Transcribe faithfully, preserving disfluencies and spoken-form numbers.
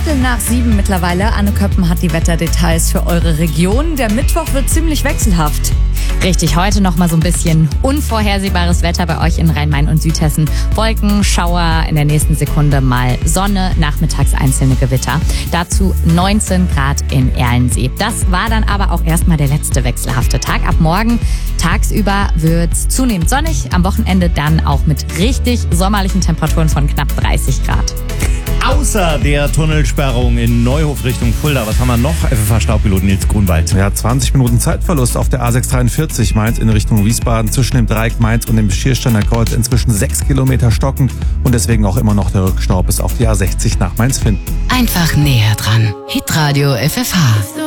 Viertel nach sieben mittlerweile. Anne Köppen hat die Wetterdetails für eure Region. Der Mittwoch wird ziemlich wechselhaft. Richtig, heute noch mal so ein bisschen unvorhersehbares Wetter bei euch in Rhein-Main und Südhessen. Wolken, Schauer, in der nächsten Sekunde mal Sonne, nachmittags einzelne Gewitter. Dazu neunzehn Grad in Erlensee. Das war dann aber auch erstmal der letzte wechselhafte Tag. Ab morgen tagsüber wird's zunehmend sonnig, am Wochenende dann auch mit richtig sommerlichen Temperaturen von knapp dreißig Grad. Außer der Tunnelsperrung in Neuhof Richtung Fulda, was haben wir noch? F F H-Staubpilot Nils Grunwald. Ja, zwanzig Minuten Zeitverlust auf der A sechs dreiundvierzig Mainz in Richtung Wiesbaden zwischen dem Dreieck Mainz und dem Schiersteiner Kreuz. Inzwischen sechs Kilometer stockend und deswegen auch immer noch der Rückstau bis auf die A sechzig nach Mainz-Finden. Einfach näher dran. Hitradio F F H.